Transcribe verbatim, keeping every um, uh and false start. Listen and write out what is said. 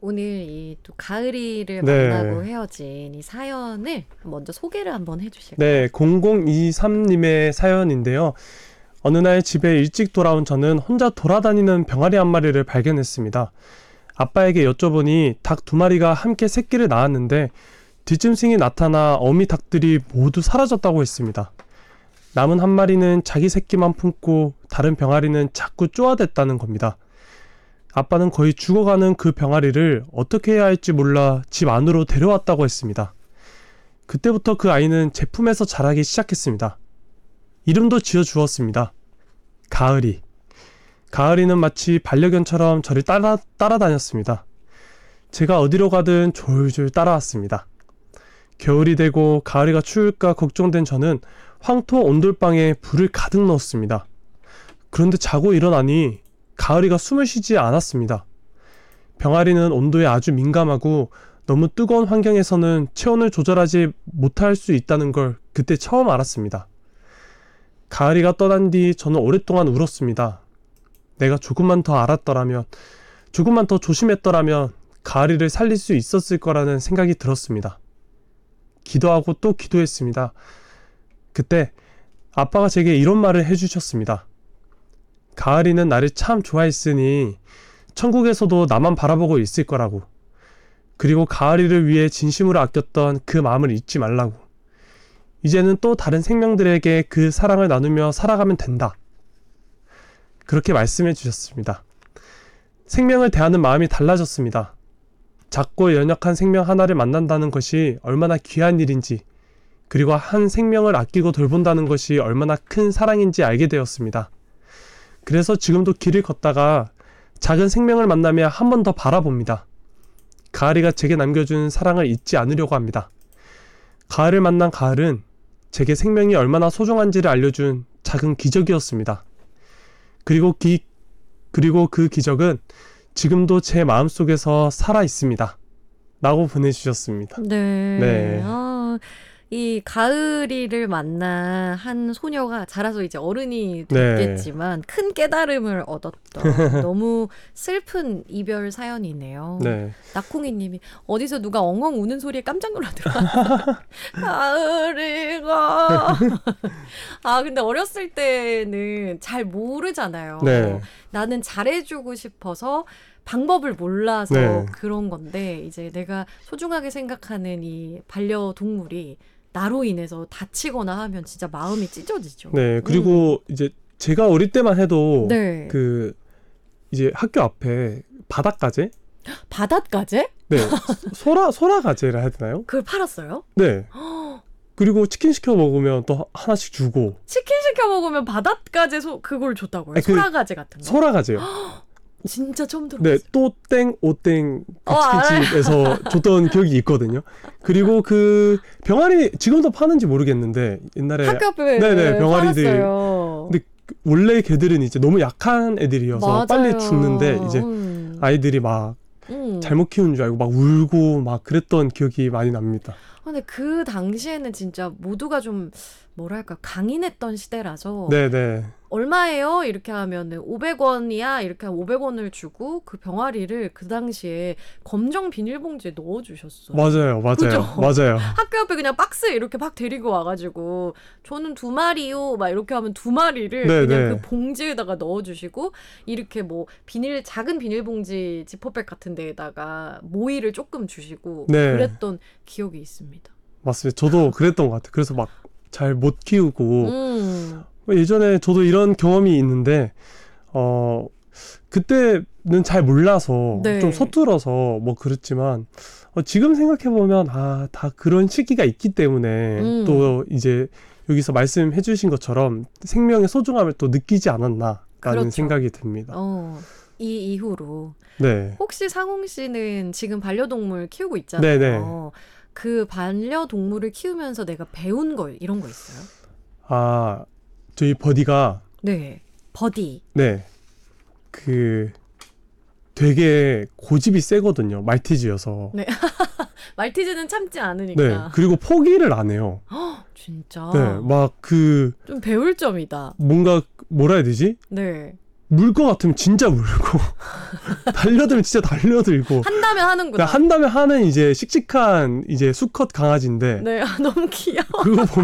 오늘 이 또 가을이를 네. 만나고 헤어진 이 사연을 먼저 소개를 한번 해주실까요? 네, 공공이삼님의 사연인데요. 어느 날 집에 일찍 돌아온 저는 혼자 돌아다니는 병아리 한 마리를 발견했습니다. 아빠에게 여쭤보니 닭 두 마리가 함께 새끼를 낳았는데 뒷짐승이 나타나 어미 닭들이 모두 사라졌다고 했습니다. 남은 한 마리는 자기 새끼만 품고 다른 병아리는 자꾸 쪼아댔다는 겁니다. 아빠는 거의 죽어가는 그 병아리를 어떻게 해야 할지 몰라 집 안으로 데려왔다고 했습니다. 그때부터 그 아이는 제 품에서 자라기 시작했습니다. 이름도 지어주었습니다. 가을이. 가을이는 마치 반려견처럼 저를 따라, 따라다녔습니다. 제가 어디로 가든 졸졸 따라왔습니다. 겨울이 되고 가을이가 추울까 걱정된 저는 황토 온돌방에 불을 가득 넣었습니다. 그런데 자고 일어나니 가을이가 숨을 쉬지 않았습니다. 병아리는 온도에 아주 민감하고 너무 뜨거운 환경에서는 체온을 조절하지 못할 수 있다는 걸 그때 처음 알았습니다. 가을이가 떠난 뒤 저는 오랫동안 울었습니다. 내가 조금만 더 알았더라면, 조금만 더 조심했더라면 가을이를 살릴 수 있었을 거라는 생각이 들었습니다. 기도하고 또 기도했습니다. 그때 아빠가 제게 이런 말을 해주셨습니다. 가을이는 나를 참 좋아했으니 천국에서도 나만 바라보고 있을 거라고. 그리고 가을이를 위해 진심으로 아꼈던 그 마음을 잊지 말라고. 이제는 또 다른 생명들에게 그 사랑을 나누며 살아가면 된다. 그렇게 말씀해 주셨습니다. 생명을 대하는 마음이 달라졌습니다. 작고 연약한 생명 하나를 만난다는 것이 얼마나 귀한 일인지, 그리고 한 생명을 아끼고 돌본다는 것이 얼마나 큰 사랑인지 알게 되었습니다. 그래서 지금도 길을 걷다가 작은 생명을 만나며 한 번 더 바라봅니다. 가을이가 제게 남겨준 사랑을 잊지 않으려고 합니다. 가을을 만난 가을은 제게 생명이 얼마나 소중한지를 알려준 작은 기적이었습니다. 그리고 기, 그리고 그 기적은 지금도 제 마음속에서 살아 있습니다. 라고 보내주셨습니다. 네. 네. 아, 이 가을이를 만난 한 소녀가 자라서 이제 어른이 네. 됐겠지만 큰 깨달음을 얻었던 너무 슬픈 이별 사연이네요. 네. 낙콩이님이 어디서 누가 엉엉 우는 소리에 깜짝 놀라더라. 가을이가. 아 근데 어렸을 때는 잘 모르잖아요. 네. 나는 잘해주고 싶어서 방법을 몰라서 네. 그런 건데 이제 내가 소중하게 생각하는 이 반려동물이 나로 인해서 다치거나 하면 진짜 마음이 찢어지죠. 네. 그리고 음. 이제 제가 어릴 때만 해도 네. 그 이제 학교 앞에 바닷가재? 바닷가재? 네. 소라 소라가재라 해야 되나요? 그걸 팔았어요? 네. 그리고 치킨 시켜 먹으면 또 하나씩 주고. 치킨 시켜 먹으면 바닷가재 소 그걸 줬다고요? 아니, 그 소라가재 같은 거? 소라가재요. 진짜 처음 들어봤어요. 네, 또땡 오땡 그 어, 치킨집에서 줬던 기억이 있거든요. 그리고 그 병아리 지금도 파는지 모르겠는데 옛날에 학교 앞에 네네 병아리들. 팔았어요. 근데 원래 개들은 이제 너무 약한 애들이어서 맞아요. 빨리 죽는데 이제 음. 아이들이 막 음. 잘못 키우는 줄 알고 막 울고 막 그랬던 기억이 많이 납니다. 근데 그 당시에는 진짜 모두가 좀 뭐랄까 강인했던 시대라서 네네. 얼마예요? 이렇게 하면은 오백 원이야? 이렇게 하면 오백 원을 주고 그 병아리를 그 당시에 검정 비닐봉지에 넣어주셨어요. 맞아요, 맞아요, 그죠? 맞아요. 학교 옆에 그냥 박스 이렇게 막 데리고 와가지고 저는 두 마리요 막 이렇게 하면 두 마리를 네, 그냥 네. 그 봉지에다가 넣어주시고 이렇게 뭐 비닐 작은 비닐봉지 지퍼백 같은 데에다가 모이를 조금 주시고 네. 그랬던 기억이 있습니다. 맞습니다. 저도 그랬던 것 같아요. 그래서 막 잘 못 키우고 음. 예전에 저도 이런 경험이 있는데 어 그때는 잘 몰라서 네. 좀 서툴어서 뭐 그랬지만 어, 지금 생각해 보면 아, 다 그런 시기가 있기 때문에 음. 또 이제 여기서 말씀해 주신 것처럼 생명의 소중함을 또 느끼지 않았나라는 그렇죠. 생각이 듭니다. 어, 이 이후로 네. 혹시 상홍 씨는 지금 반려동물 키우고 있잖아요. 네네. 그 반려동물을 키우면서 내가 배운 거 이런 거 있어요? 아, 저희 버디가 네. 버디. 네. 그 되게 고집이 세거든요. 말티즈여서. 네. 말티즈는 참지 않으니까. 네. 그리고 포기를 안 해요. 헉, 진짜. 네. 막 그 좀 배울 점이다. 뭔가 뭐라 해야 되지? 네. 물 것 같으면 진짜 물고 달려들면 진짜 달려들고 한다면 하는구나. 그러니까 한다면 하는 이제 씩씩한 이제 수컷 강아지인데 네, 아, 너무 귀여워. 그거 보면